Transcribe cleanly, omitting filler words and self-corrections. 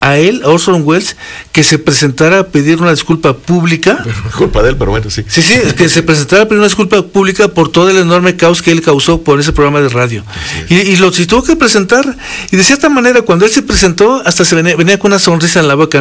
a él, a Orson Welles, que se presentara a pedir una disculpa pública. Pero es culpa de él, pero bueno, sí. Sí, que se presentara a pedir una disculpa pública por todo el enorme caos que él causó por ese programa de radio. Y lo tuvo que presentar. Y de cierta manera, cuando él se presentó, hasta venía con una sonrisa en la boca.